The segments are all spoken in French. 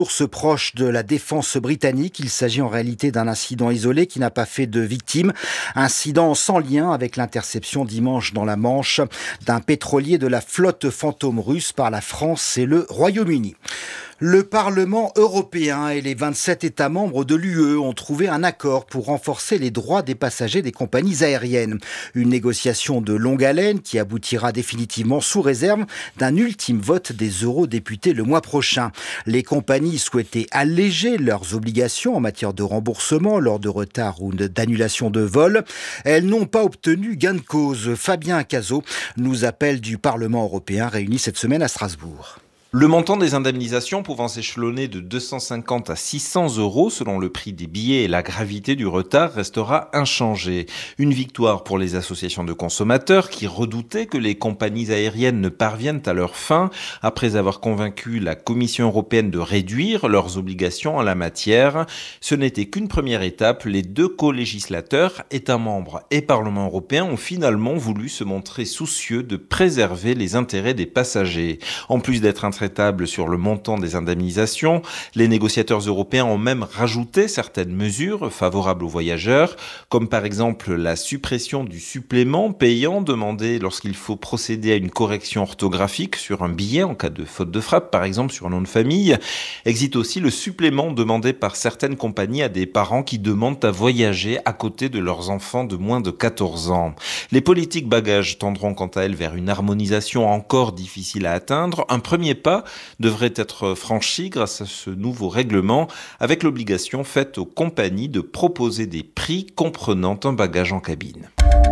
Source proche de la défense britannique, il s'agit en réalité d'un incident isolé qui n'a pas fait de victimes. Incident sans lien avec l'interception dimanche dans la Manche d'un pétrolier de la flotte fantôme russe par la France et le Royaume-Uni. Le Parlement européen et les 27 États membres de l'UE ont trouvé un accord pour renforcer les droits des passagers des compagnies aériennes. Une négociation de longue haleine qui aboutira définitivement sous réserve d'un ultime vote des eurodéputés le mois prochain. Les compagnies souhaitaient alléger leurs obligations en matière de remboursement lors de retard ou d'annulation de vol. Elles n'ont pas obtenu gain de cause. Fabien Cazot nous appelle du Parlement européen réuni cette semaine à Strasbourg. Le montant des indemnisations pouvant s'échelonner de 250 à 600 euros selon le prix des billets et la gravité du retard restera inchangé. Une victoire pour les associations de consommateurs qui redoutaient que les compagnies aériennes ne parviennent à leur fin après avoir convaincu la Commission européenne de réduire leurs obligations en la matière. Ce n'était qu'une première étape. Les deux co-législateurs, États membres et Parlement européen, ont finalement voulu se montrer soucieux de préserver les intérêts des passagers. En plus d'être intraitable sur le montant des indemnisations, les négociateurs européens ont même rajouté certaines mesures favorables aux voyageurs, comme par exemple la suppression du supplément payant demandé lorsqu'il faut procéder à une correction orthographique sur un billet en cas de faute de frappe, par exemple sur un nom de famille. Existe aussi le supplément demandé par certaines compagnies à des parents qui demandent à voyager à côté de leurs enfants de moins de 14 ans. Les politiques bagages tendront quant à elles vers une harmonisation encore difficile à atteindre. Un premier pas devrait être franchi grâce à ce nouveau règlement, avec l'obligation faite aux compagnies de proposer des prix comprenant un bagage en cabine.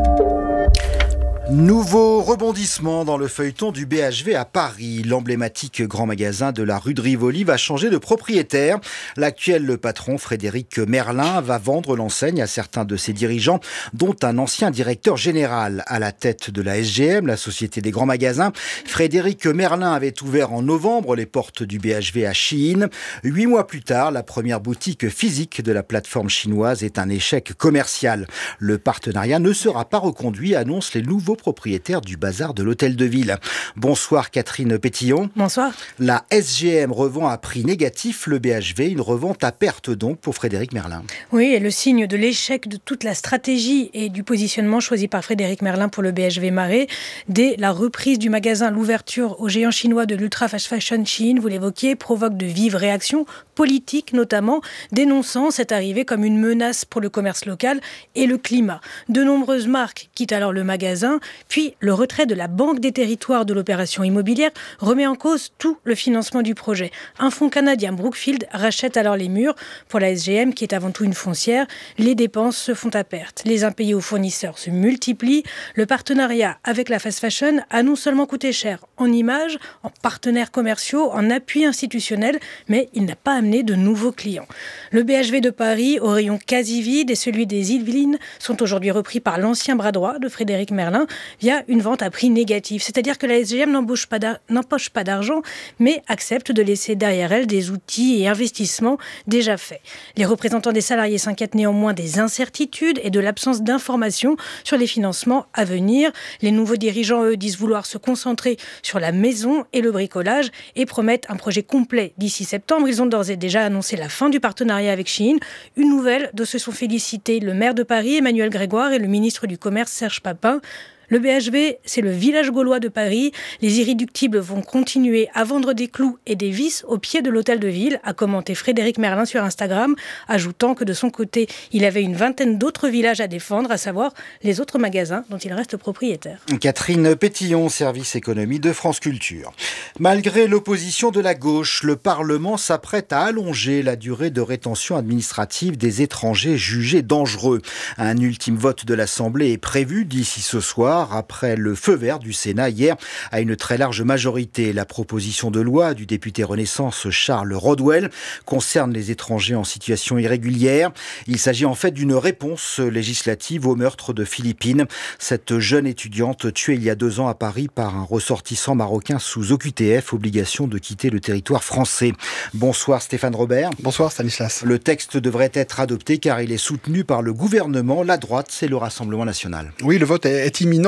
Nouveau rebondissement dans le feuilleton du BHV à Paris. L'emblématique grand magasin de la rue de Rivoli va changer de propriétaire. L'actuel patron, Frédéric Merlin, va vendre l'enseigne à certains de ses dirigeants, dont un ancien directeur général. À la tête de la SGM, la Société des grands magasins, Frédéric Merlin avait ouvert en novembre les portes du BHV à Shein. 8 mois plus tard, la première boutique physique de la plateforme chinoise est un échec commercial. Le partenariat ne sera pas reconduit, annoncent les nouveaux propriétaire du bazar de l'Hôtel de Ville. Bonsoir Catherine Pétillon. Bonsoir. La SGM revend à prix négatif le BHV, une revente à perte donc pour Frédéric Merlin. Oui, et le signe de l'échec de toute la stratégie et du positionnement choisi par Frédéric Merlin pour le BHV Marais. Dès la reprise du magasin, l'ouverture au géant chinois de l'ultra fast fashion Shein, vous l'évoquiez, provoque de vives réactions politiques notamment, dénonçant cette arrivée comme une menace pour le commerce local et le climat. De nombreuses marques quittent alors le magasin. Puis, le retrait de la Banque des territoires de l'opération immobilière remet en cause tout le financement du projet. Un fonds canadien, Brookfield, rachète alors les murs. Pour la SGM, qui est avant tout une foncière, les dépenses se font à perte. Les impayés aux fournisseurs se multiplient. Le partenariat avec la fast fashion a non seulement coûté cher en images, en partenaires commerciaux, en appui institutionnel, mais il n'a pas amené de nouveaux clients. Le BHV de Paris, au rayon quasi vide, et celui des Yvelines sont aujourd'hui repris par l'ancien bras droit de Frédéric Merlin, via une vente à prix négatif. C'est-à-dire que la SGM n'empoche pas d'argent, mais accepte de laisser derrière elle des outils et investissements déjà faits. Les représentants des salariés s'inquiètent néanmoins des incertitudes et de l'absence d'informations sur les financements à venir. Les nouveaux dirigeants, eux, disent vouloir se concentrer sur la maison et le bricolage et promettent un projet complet d'ici septembre. Ils ont d'ores et déjà annoncé la fin du partenariat avec Shein. Une nouvelle dont se sont félicités le maire de Paris, Emmanuel Grégoire, et le ministre du Commerce, Serge Papin. Le BHV, c'est le village gaulois de Paris. Les irréductibles vont continuer à vendre des clous et des vis au pied de l'Hôtel de Ville, a commenté Frédéric Merlin sur Instagram, ajoutant que de son côté, il avait une vingtaine d'autres villages à défendre, à savoir les autres magasins dont il reste propriétaire. Catherine Pétillon, service économie de France Culture. Malgré l'opposition de la gauche, le Parlement s'apprête à allonger la durée de rétention administrative des étrangers jugés dangereux. Un ultime vote de l'Assemblée est prévu d'ici ce soir, après le feu vert du Sénat hier à une très large majorité. La proposition de loi du député Renaissance Charles Rodwell concerne les étrangers en situation irrégulière. Il s'agit en fait d'une réponse législative au meurtre de Philippine, cette jeune étudiante tuée il y a 2 ans à Paris par un ressortissant marocain sous OQTF, obligation de quitter le territoire français. Bonsoir Stéphane Robert. Bonsoir Stanislas. Le texte devrait être adopté car il est soutenu par le gouvernement, la droite et le Rassemblement national. Oui, le vote est imminent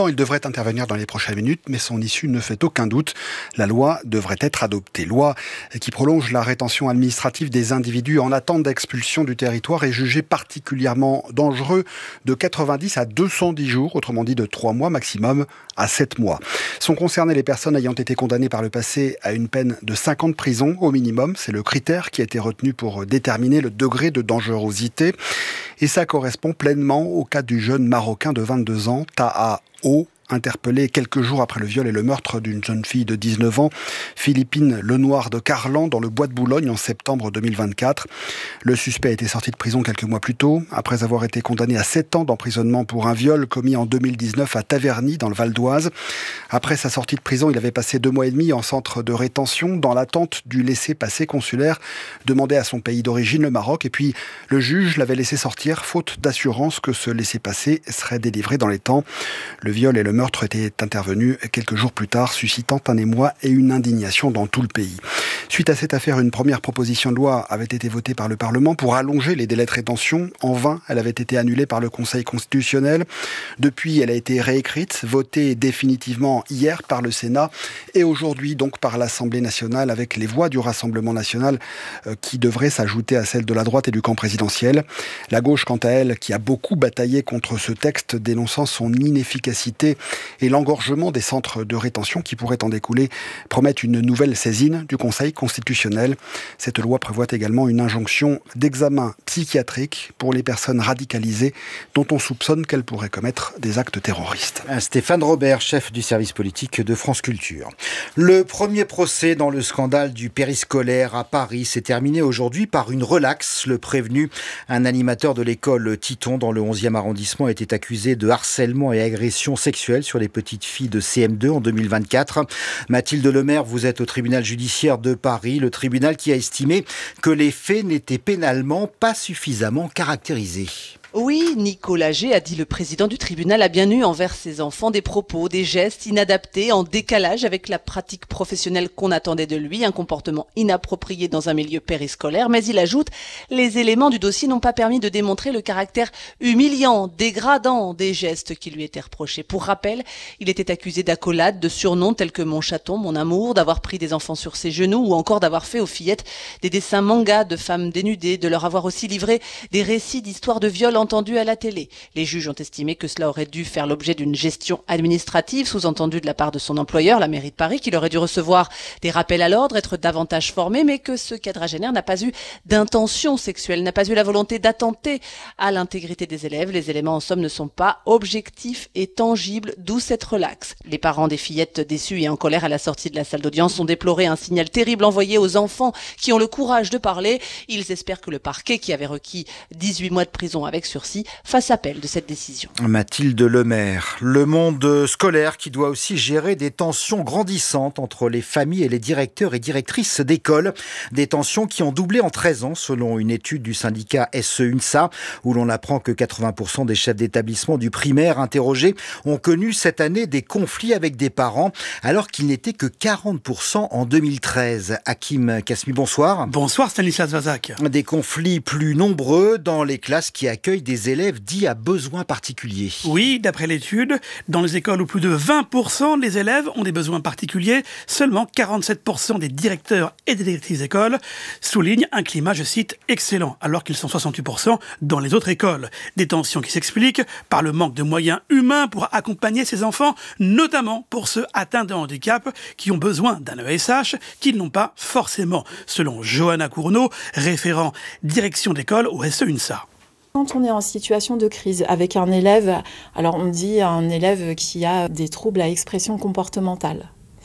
Non, il devrait intervenir dans les prochaines minutes, mais son issue ne fait aucun doute. La loi devrait être adoptée. Loi qui prolonge la rétention administrative des individus en attente d'expulsion du territoire et jugés particulièrement dangereux de 90 à 210 jours, autrement dit de 3 mois maximum à 7 mois. Sont concernées les personnes ayant été condamnées par le passé à une peine de 5 ans de prison au minimum. C'est le critère qui a été retenu pour déterminer le degré de dangerosité. Et ça correspond pleinement au cas du jeune Marocain de 22 ans, Taha O, interpellé quelques jours après le viol et le meurtre d'une jeune fille de 19 ans, Philippine Lenoir de Carlan, dans le bois de Boulogne en septembre 2024. Le suspect a été sorti de prison quelques mois plus tôt, après avoir été condamné à 7 ans d'emprisonnement pour un viol commis en 2019 à Taverny, dans le Val d'Oise. Après sa sortie de prison, il avait passé 2 mois et demi en centre de rétention, dans l'attente du laissez-passer consulaire demandé à son pays d'origine, le Maroc. Et puis, le juge l'avait laissé sortir, faute d'assurance que ce laissez-passer serait délivré dans les temps. Le viol et le meurtre était intervenu quelques jours plus tard, suscitant un émoi et une indignation dans tout le pays. Suite à cette affaire, une première proposition de loi avait été votée par le Parlement pour allonger les délais de rétention. En vain, elle avait été annulée par le Conseil constitutionnel. Depuis, elle a été réécrite, votée définitivement hier par le Sénat et aujourd'hui donc par l'Assemblée nationale, avec les voix du Rassemblement national qui devraient s'ajouter à celles de la droite et du camp présidentiel. La gauche, quant à elle, qui a beaucoup bataillé contre ce texte, dénonçant son inefficacité et l'engorgement des centres de rétention qui pourraient en découler, promettent une nouvelle saisine du Conseil constitutionnel. Cette loi prévoit également une injonction d'examen psychiatrique pour les personnes radicalisées dont on soupçonne qu'elles pourraient commettre des actes terroristes. Stéphane Robert, chef du service politique de France Culture. Le premier procès dans le scandale du périscolaire à Paris s'est terminé aujourd'hui par une relaxe. Le prévenu, un animateur de l'école Titon dans le 11e arrondissement, était accusé de harcèlement et agression sexuelle sur les petites filles de CM2 en 2024. Mathilde Lemaire, vous êtes au tribunal judiciaire de Paris, le tribunal qui a estimé que les faits n'étaient pénalement pas suffisamment caractérisés. Oui, Nicolas G, a dit le président du tribunal, a bien eu envers ses enfants des propos, des gestes inadaptés, en décalage avec la pratique professionnelle qu'on attendait de lui, un comportement inapproprié dans un milieu périscolaire. Mais il ajoute, les éléments du dossier n'ont pas permis de démontrer le caractère humiliant, dégradant des gestes qui lui étaient reprochés. Pour rappel, il était accusé d'accolades, de surnoms tels que mon chaton, mon amour, d'avoir pris des enfants sur ses genoux ou encore d'avoir fait aux fillettes des dessins manga de femmes dénudées, de leur avoir aussi livré des récits d'histoires de viol entendu à la télé. Les juges ont estimé que cela aurait dû faire l'objet d'une gestion administrative, sous-entendue de la part de son employeur, la mairie de Paris, qu'il aurait dû recevoir des rappels à l'ordre, être davantage formé, mais que ce quadragénaire n'a pas eu d'intention sexuelle, n'a pas eu la volonté d'attenter à l'intégrité des élèves. Les éléments en somme ne sont pas objectifs et tangibles, d'où cette relaxe. Les parents des fillettes déçus et en colère à la sortie de la salle d'audience ont déploré un signal terrible envoyé aux enfants qui ont le courage de parler. Ils espèrent que le parquet, qui avait requis 18 mois de prison avec sursis, fasse appel de cette décision. Mathilde Lemaire. Le monde scolaire qui doit aussi gérer des tensions grandissantes entre les familles et les directeurs et directrices d'école. Des tensions qui ont doublé en 13 ans selon une étude du syndicat SE-UNSA où l'on apprend que 80% des chefs d'établissement du primaire interrogés ont connu cette année des conflits avec des parents alors qu'il n'était que 40% en 2013. Hakim Kasmi, bonsoir. Bonsoir Stanislas Vazak. Des conflits plus nombreux dans les classes qui accueillent des élèves dits à besoins particuliers. Oui, d'après l'étude, dans les écoles où plus de 20% des élèves ont des besoins particuliers, seulement 47% des directeurs et des directrices d'école soulignent un climat, je cite, excellent, alors qu'ils sont 68% dans les autres écoles. Des tensions qui s'expliquent par le manque de moyens humains pour accompagner ces enfants, notamment pour ceux atteints de handicap qui ont besoin d'un ESH qu'ils n'ont pas forcément, selon Johanna Cournot, référent direction d'école au SE-UNSA. Quand on est en situation de crise avec un élève, alors on dit un élève qui a des troubles à expression comportementale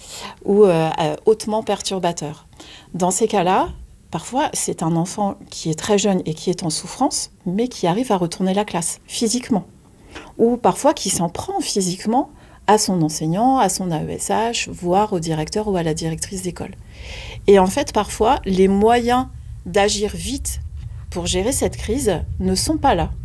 ou hautement perturbateurs. Dans ces cas-là, parfois c'est un enfant qui est très jeune et qui est en souffrance, mais qui arrive à retourner la classe physiquement. Ou parfois qui s'en prend physiquement à son enseignant, à son AESH, voire au directeur ou à la directrice d'école. Et en fait, parfois, les moyens d'agir vite pour gérer cette crise ne sont pas là,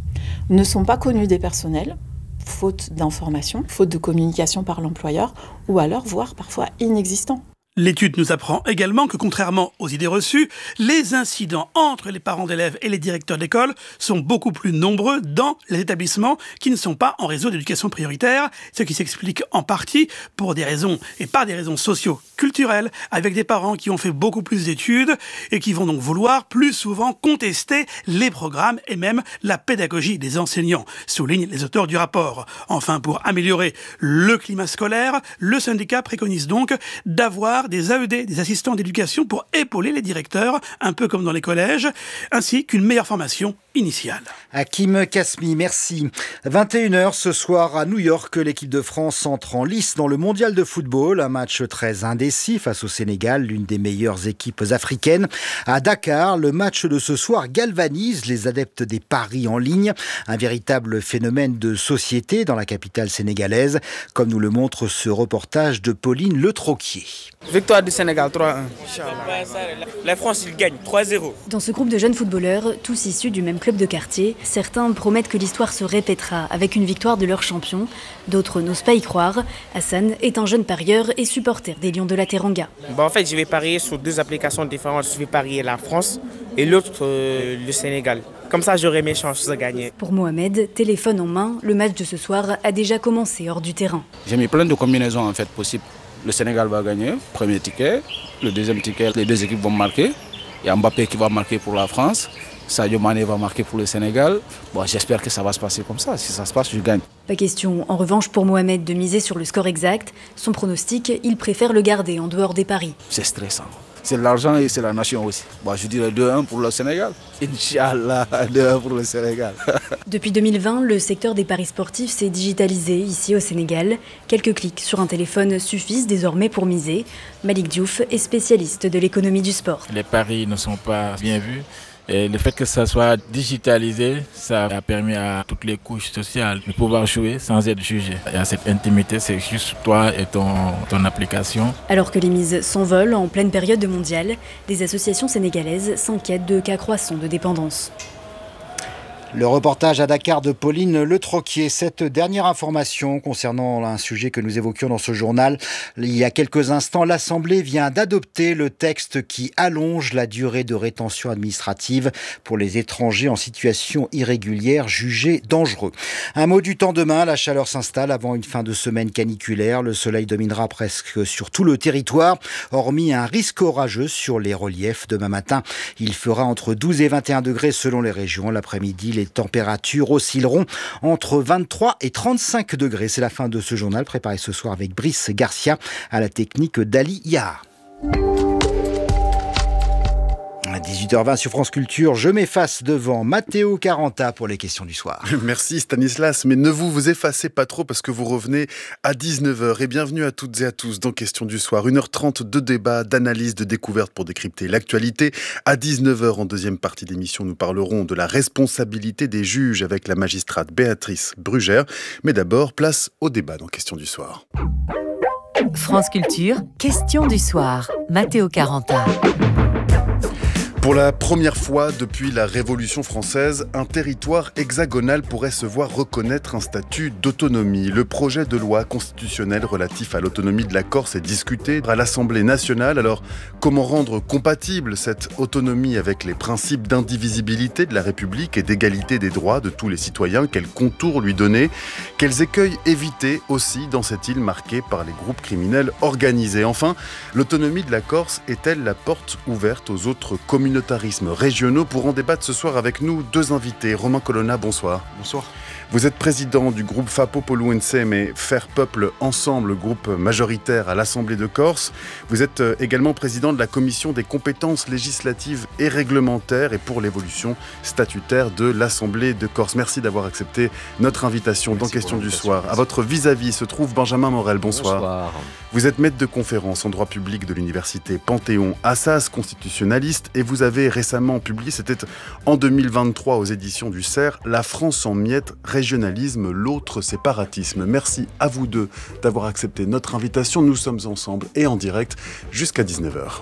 ne sont pas connus des personnels, faute d'information, faute de communication par l'employeur, ou alors voire parfois inexistants. L'étude nous apprend également que, contrairement aux idées reçues, les incidents entre les parents d'élèves et les directeurs d'école sont beaucoup plus nombreux dans les établissements qui ne sont pas en réseau d'éducation prioritaire, ce qui s'explique en partie pour des raisons et par des raisons socio-culturelles, avec des parents qui ont fait beaucoup plus d'études et qui vont donc vouloir plus souvent contester les programmes et même la pédagogie des enseignants, soulignent les auteurs du rapport. Enfin, pour améliorer le climat scolaire, le syndicat préconise donc d'avoir des AED, des assistants d'éducation, pour épauler les directeurs, un peu comme dans les collèges, ainsi qu'une meilleure formation initiale. Hakim Kasmi, merci. 21h ce soir à New York, l'équipe de France entre en lice dans le mondial de football. Un match très indécis face au Sénégal, l'une des meilleures équipes africaines. À Dakar, le match de ce soir galvanise les adeptes des paris en ligne. Un véritable phénomène de société dans la capitale sénégalaise, comme nous le montre ce reportage de Pauline Le Troquier. Victoire du Sénégal 3-1. La France, il gagne 3-0. Dans ce groupe de jeunes footballeurs, tous issus du même club de quartier, certains promettent que l'histoire se répétera avec une victoire de leur champion. D'autres n'osent pas y croire. Hassan est un jeune parieur et supporter des Lions de la Teranga. En fait, je vais parier sur 2 applications différentes. Je vais parier la France et l'autre, le Sénégal. Comme ça, j'aurai mes chances de gagner. Pour Mohamed, téléphone en main, le match de ce soir a déjà commencé hors du terrain. J'ai mis plein de combinaisons en fait possibles. Le Sénégal va gagner, premier ticket. Le deuxième ticket, les 2 équipes vont marquer. Il y a Mbappé qui va marquer pour la France. Sadio Mané va marquer pour le Sénégal. Bon, j'espère que ça va se passer comme ça. Si ça se passe, je gagne. Pas question, en revanche, pour Mohamed de miser sur le score exact. Son pronostic, il préfère le garder en dehors des paris. C'est stressant. C'est l'argent et c'est la nation aussi. Bon, je dirais 2-1 pour le Sénégal. Inch'Allah, 2-1 pour le Sénégal. Depuis 2020, le secteur des paris sportifs s'est digitalisé ici au Sénégal. Quelques clics sur un téléphone suffisent désormais pour miser. Malik Diouf est spécialiste de l'économie du sport. Les paris ne sont pas bien vus. Et le fait que ça soit digitalisé, ça a permis à toutes les couches sociales de pouvoir jouer sans être jugé. Il y a cette intimité, c'est juste toi et ton application. Alors que les mises s'envolent en pleine période de mondial, des associations sénégalaises s'inquiètent de cas croissants de dépendance. Le reportage à Dakar de Pauline Le Troquier. Cette dernière information concernant un sujet que nous évoquions dans ce journal. Il y a quelques instants, l'Assemblée vient d'adopter le texte qui allonge la durée de rétention administrative pour les étrangers en situation irrégulière jugés dangereux. Un mot du temps demain, la chaleur s'installe avant une fin de semaine caniculaire. Le soleil dominera presque sur tout le territoire, hormis un risque orageux sur les reliefs. Demain matin, il fera entre 12 et 21 degrés selon les régions. L'après-midi, les températures oscilleront entre 23 et 35 degrés. C'est la fin de ce journal préparé ce soir avec Brice Garcia à la technique d'Ali Yahar. À 18h20 sur France Culture, je m'efface devant Matteo Caranta pour les questions du soir. Merci Stanislas, mais ne vous effacez pas trop parce que vous revenez à 19h. Et bienvenue à toutes et à tous dans Questions du soir. 1h30 de débat, d'analyse, de découverte pour décrypter l'actualité. À 19h, en deuxième partie d'émission, nous parlerons de la responsabilité des juges avec la magistrate Béatrice Brugère. Mais d'abord, place au débat dans Questions du soir. France Culture, Questions du soir. Matteo Caranta. Pour la première fois depuis la Révolution française, un territoire hexagonal pourrait se voir reconnaître un statut d'autonomie. Le projet de loi constitutionnelle relatif à l'autonomie de la Corse est discuté à l'Assemblée nationale. Alors, comment rendre compatible cette autonomie avec les principes d'indivisibilité de la République et d'égalité des droits de tous les citoyens? Quels contours lui donner? Quels écueils éviter aussi dans cette île marquée par les groupes criminels organisés? Enfin, l'autonomie de la Corse est-elle la porte ouverte aux autres communautarismes régionaux? Pour en débattre ce soir avec nous, 2 invités. Romain Colonna, bonsoir. Bonsoir. Vous êtes président du groupe Fapo Polo Nsem et Faire Peuple Ensemble, groupe majoritaire à l'Assemblée de Corse. Vous êtes également président de la commission des compétences législatives et réglementaires et pour l'évolution statutaire de l'Assemblée de Corse. Merci d'avoir accepté notre invitation dans Questions du soir. À votre vis-à-vis se trouve Benjamin Morel. Bonsoir. Bonsoir. Vous êtes maître de conférence en droit public de l'université Panthéon, Assas constitutionnaliste, et vous avez récemment publié, c'était en 2023 aux éditions du CERF, La France en miettes, régionalisme, l'autre séparatisme. Merci à vous deux d'avoir accepté notre invitation. Nous sommes ensemble et en direct jusqu'à 19h.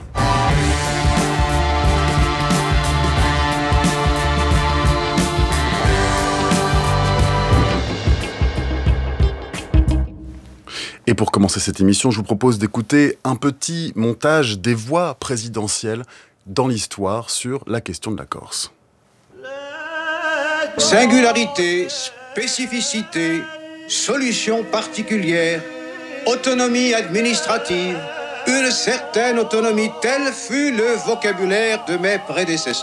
Et pour commencer cette émission, je vous propose d'écouter un petit montage des voix présidentielles dans l'histoire sur la question de la Corse. Singularité, spécificité, solution particulière, autonomie administrative, une certaine autonomie, tel fut le vocabulaire de mes prédécesseurs.